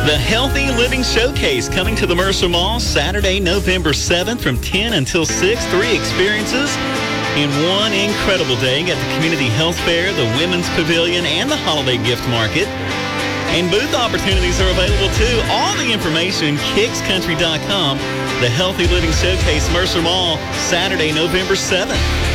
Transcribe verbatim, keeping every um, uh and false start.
The Healthy Living Showcase coming to the Mercer Mall Saturday, November seventh from ten until six. Three experiences in one incredible day. Got the Community Health Fair, the Women's Pavilion, and the Holiday Gift Market. And booth opportunities are available too. All the information, kicks country dot com. The Healthy Living Showcase, Mercer Mall, Saturday, November seventh.